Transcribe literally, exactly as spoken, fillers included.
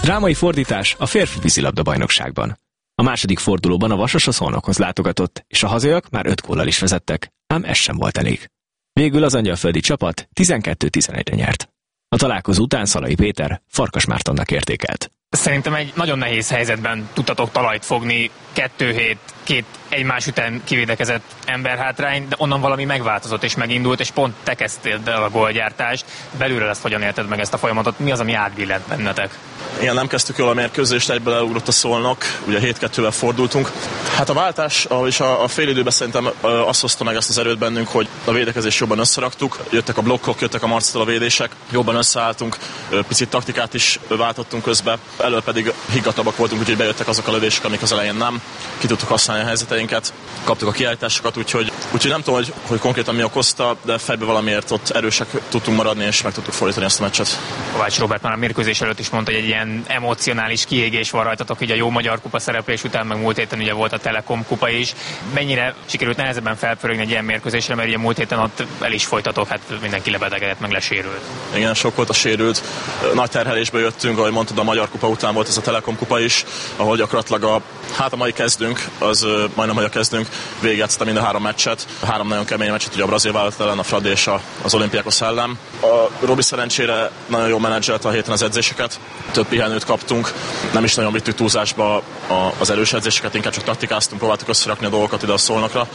Drámai fordítás a férfi vízilabda bajnokságban. A második fordulóban a Vasas a Szolnokhoz látogatott, és a hazaiak már öt góllal is vezettek, ám ez sem volt elég. Végül az angyalföldi csapat tizenkettő tizenegyre nyert. A találkozó után Szalai Péter Farkas Mártonnak értékelt. Szerintem egy nagyon nehéz helyzetben tudtatok talajt fogni, kettő hét, két egymás után kivédekezett emberhátrány, de onnan valami megváltozott és megindult, és pont te kezdtél el a gólgyártást. Belülről ezt hogyan élted meg, ezt a folyamatot? Mi az, ami átbillent bennetek? Igen, nem kezdtük jól a mérkőzést, egyből elugrott a Szolnok, ugye hét kettővel fordultunk. Hát a váltás, és a, a fél időben szerintem azt hozta meg ezt az erőt bennünk, hogy a védekezést jobban összeraktuk, jöttek a blokkok, jöttek a Marcitól a védések, jobban összeálltunk, picit taktikát is váltottunk közbe, elől pedig higgatabbak voltunk, úgyhogy bejöttek azok a lövések, amik az elején nem, ki tudtuk használni a helyzeteinket, kaptuk a kiállításokat, úgyhogy, úgyhogy nem tudom, hogy, hogy konkrétan mi okozta, de fejbe valamiért ott erősek tudtunk maradni, és meg tudtuk fordítani ezt a meccset. Kovács Róbert már a mérkőzés előtt is mondta, hogy egy ilyen emocionális kiégés van rajtatok, így a jó magyar kupa szereplés után, meg múlt héten ugye volt a Telekom kupa is. Mennyire sikerült nehezebben felpörögni egy ilyen mérkőzésre, mert ugye múlt héten ott el is folytatok, hát mindenki lebetegedett, meg lesérült. Igen, sok volt a sérült. Nagy terhelésbe jöttünk, ahogy mondtad, a magyar kupa után volt ez a Telekom kupa is, ahol gyakorlatilag a, hát a mai kezdünk, az majdnem mai kezdünk, végigjátszottam mind a három meccset. Három nagyon kemény meccset, ugye a brazil vállalat ellen, a Fradi és a, az Olympiakos ellen. A Robi szerencsére nagyon jól menedzselte a héten az edzéseket, több pihenőt kaptunk, nem is nagyon vittük túlzásba az erős edzéseket, inkább csak taktikáztunk, próbáltuk összerakni a dolgokat ide a Szolnokra.